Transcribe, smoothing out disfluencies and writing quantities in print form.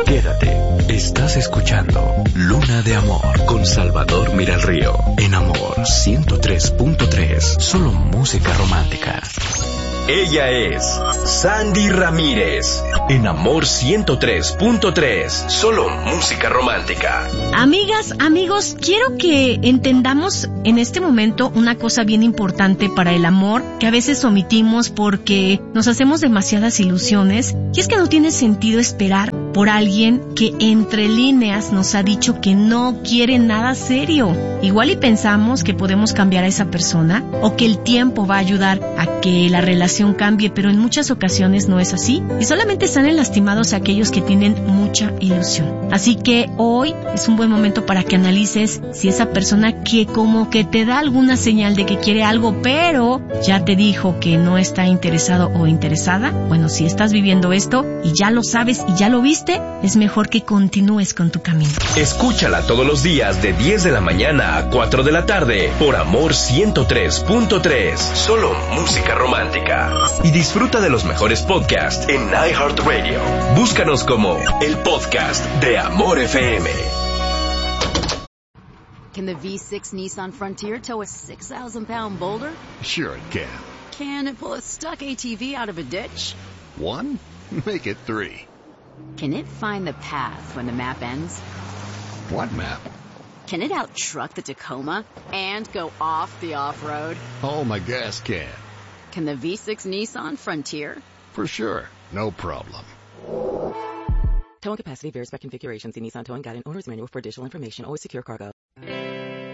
Quédate, estás escuchando Luna de Amor con Salvador Miralrío. En Amor 103.3, solo música romántica. Ella es Sandy Ramírez. En Amor 103.3, solo música romántica. Amigas, amigos, quiero que entendamos en este momento una cosa bien importante para el amor, que a veces omitimos porque nos hacemos demasiadas ilusiones, y es que no tiene sentido esperar por alguien que entre líneas nos ha dicho que no quiere nada serio. Igual y pensamos que podemos cambiar a esa persona o que el tiempo va a ayudar a que la relación cambie, pero en muchas ocasiones no es así y solamente salen lastimados aquellos que tienen mucha ilusión. Así que hoy es un buen momento para que analices si esa persona que como que te da alguna señal de que quiere algo, pero ya te dijo que no está interesado o interesada. Bueno, si estás viviendo esto y ya lo sabes y ya lo viste, es mejor que continúes con tu camino. Escúchala todos los días de 10 de la mañana a 4 de la tarde por Amor 103.3, solo música romántica. Y disfruta de los mejores podcasts en iHeartRadio. Búscanos como el podcast de Amor FM. Can the V6 Nissan Frontier tow a 6,000-pound boulder? Sure it can. Can it pull a stuck ATV out of a ditch? 1? Make it 3. Can it find the path when the map ends? What map? Can it out-truck the Tacoma and go off the off-road? Oh, my gas can. Can the V6 Nissan Frontier? For sure. No problem. Towing capacity varies by configuration. See Nissan Towing Guide and Owner's Manual for additional information. Always secure cargo.